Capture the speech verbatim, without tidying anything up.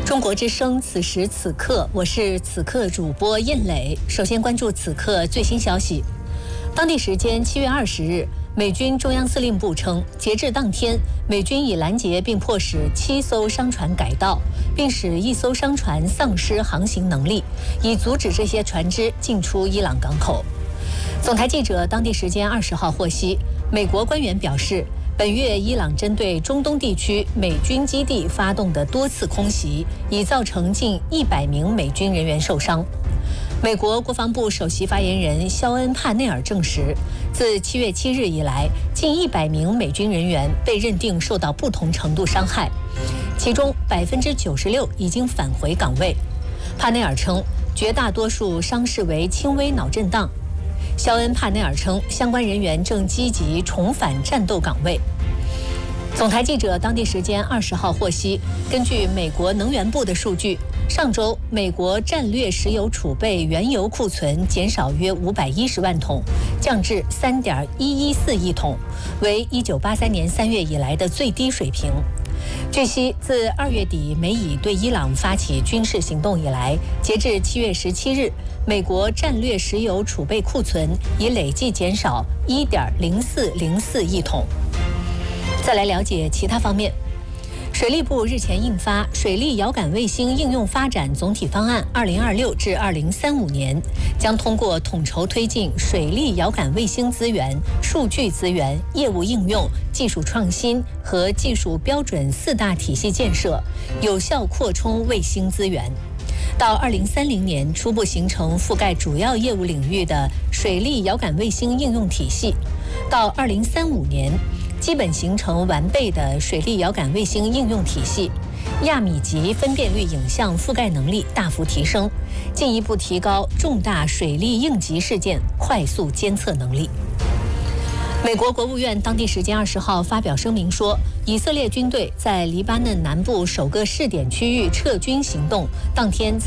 中国之声，此时此刻，我是此刻主播燕磊。首先关注此刻最新消息。当地时间七月二十日，美军中央司令部称，截至当天，美军已拦截并迫使七艘商船改道，并使一艘商船丧失航行能力，以阻止这些船只进出伊朗港口。总台记者当地时间二十号获悉，美国官员表示，本月伊朗针对中东地区美军基地发动的多次空袭，已造成近一百名美军人员受伤。美国国防部首席发言人肖恩·帕内尔证实，自七月七日以来，近一百名美军人员被认定受到不同程度伤害，其中百分之九十六已经返回岗位。帕内尔称，绝大多数伤势为轻微脑震荡。肖恩·帕内尔称，相关人员正积极重返战斗岗位。总台记者当地时间二十号获悉，根据美国能源部的数据，上周美国战略石油储备原油库存减少约五百一十万桶，降至三点一一四亿桶，为一九八三年三月以来的最低水平。据悉，自二月底美以对伊朗发起军事行动以来，截至七月十七日，美国战略石油储备库存已累计减少一点零四零四亿桶。再来了解其他方面。水利部日前印发《水利遥感卫星应用发展总体方案（二零二六至二零三五年）》，将通过统筹推进水利遥感卫星资源、数据资源、业务应用、技术创新和技术标准四大体系建设，有效扩充卫星资源。到二零三零年，初步形成覆盖主要业务领域的水利遥感卫星应用体系；到二零三五年，基本形成完备的水利遥感卫星应用体系，亚米级分辨率影像覆盖能力大幅提升，进一步提高重大水利应急事件快速监测能力。美国国务院当地时间二十号发表声明说，以色列军队在黎巴嫩南部首个试点区域撤军行动当天